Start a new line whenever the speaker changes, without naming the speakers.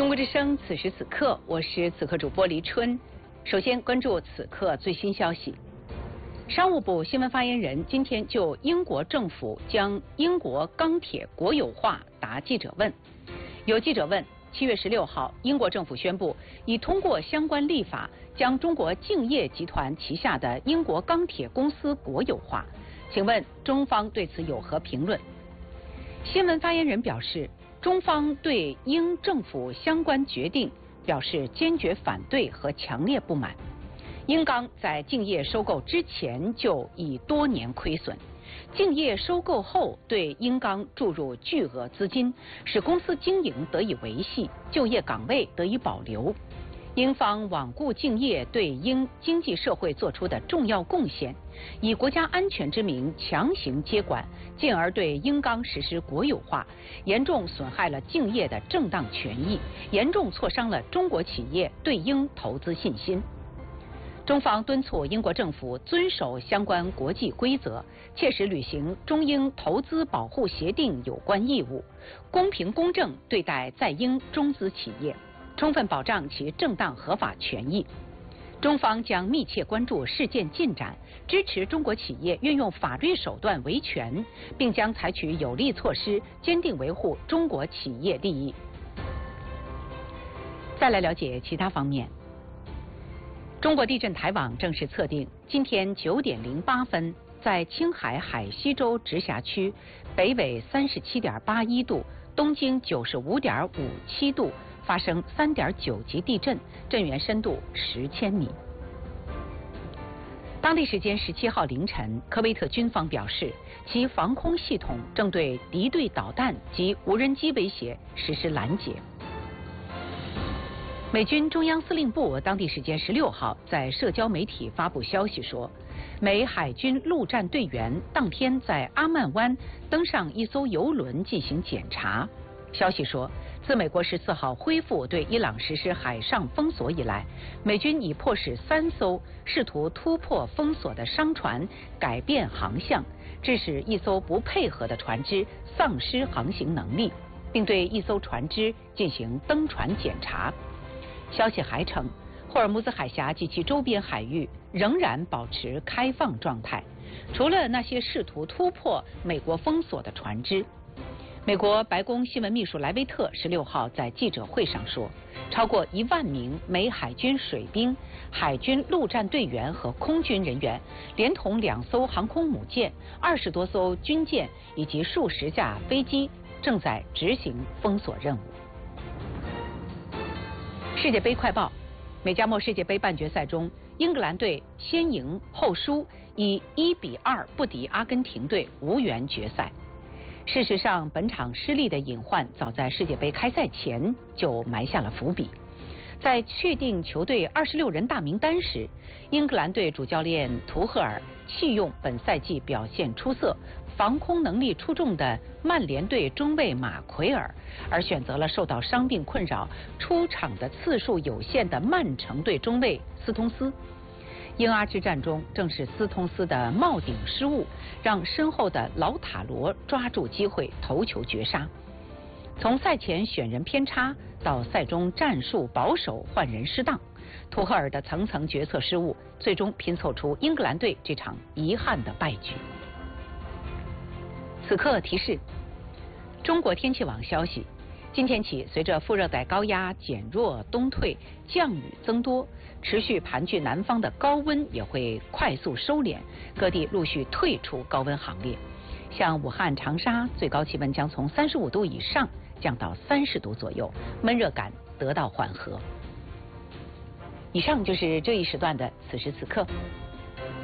中国之声，此时此刻，我是此刻主播黎春。首先关注此刻最新消息。商务部新闻发言人今天就英国政府将英国钢铁国有化答记者问。有记者问，7月16号，英国政府宣布已通过相关立法，将中国敬业集团旗下的英国钢铁公司国有化。请问中方对此有何评论？新闻发言人表示，中方对英政府相关决定表示坚决反对和强烈不满。英钢在敬业收购之前就已多年亏损，敬业收购后对英钢注入巨额资金，使公司经营得以维系，就业岗位得以保留。英方罔顾敬业对英经济社会做出的重要贡献，以国家安全之名强行接管，进而对英钢实施国有化，严重损害了敬业的正当权益，严重挫伤了中国企业对英投资信心。中方敦促英国政府遵守相关国际规则，切实履行中英投资保护协定有关义务，公平公正对待在英中资企业，充分保障其正当合法权益。中方将密切关注事件进展，支持中国企业运用法律手段维权，并将采取有力措施，坚定维护中国企业利益。再来了解其他方面。中国地震台网正式测定，今天9点08分，在青海海西州直辖区，北纬37.81度，东经95.57度，发生3.9级地震，震源深度10千米。当地时间17号凌晨，科威特军方表示，其防空系统正对敌对导弹及无人机威胁实施拦截。美军中央司令部当地时间16号在社交媒体发布消息说，美海军陆战队员当天在阿曼湾登上一艘油轮进行检查。消息说，自美国14号恢复对伊朗实施海上封锁以来，美军已迫使3艘试图突破封锁的商船改变航向，致使一艘不配合的船只丧失航行能力，并对一艘船只进行登船检查。消息还称，霍尔木兹海峡及其周边海域仍然保持开放状态，除了那些试图突破美国封锁的船只。美国白宫新闻秘书莱维特16号在记者会上说，超过1万名美海军水兵、海军陆战队员和空军人员，连同2艘航空母舰、20多艘军舰以及数十架飞机，正在执行封锁任务。世界杯快报：美加墨世界杯半决赛中，英格兰队先赢后输，以1-2不敌阿根廷队，无缘决赛。事实上，本场失利的隐患早在世界杯开赛前就埋下了伏笔。在确定球队26人大名单时，英格兰队主教练图赫尔弃用本赛季表现出色、防空能力出众的曼联队中卫马奎尔，而选择了受到伤病困扰、出场的次数有限的曼城队中卫斯通斯。英阿之战中，正是斯通斯的帽顶失误，让身后的老塔罗抓住机会头球绝杀。从赛前选人偏差到赛中战术保守换人失当，图赫尔的层层决策失误，最终拼凑出英格兰队这场遗憾的败局。此刻提示：中国天气网消息，今天起，随着副热带高压减弱东退，降雨增多，持续盘踞南方的高温也会快速收敛，各地陆续退出高温行列。像武汉、长沙，最高气温将从35度以上降到30度左右，闷热感得到缓和。以上就是这一时段的此时此刻。